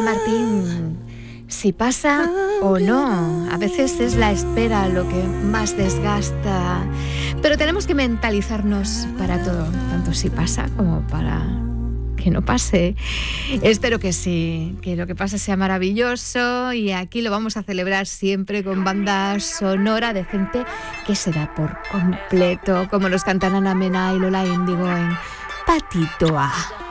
Martín, si pasa o no. A veces es la espera lo que más desgasta, pero tenemos que mentalizarnos para todo, tanto si pasa como para que no pase. Espero que sí, que lo que pase sea maravilloso, y aquí lo vamos a celebrar siempre con banda sonora de gente que se da por completo, como nos cantan Ana Mena y Lola Índigo en Patitoa.